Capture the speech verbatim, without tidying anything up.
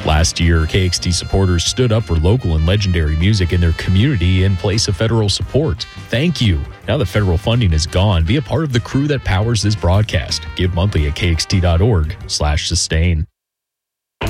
Last year, K X T supporters stood up for local and legendary music in their community in place of federal support. Thank you. Now that federal funding is gone, be a part of the crew that powers this broadcast. Give monthly at kxt.org slash sustain.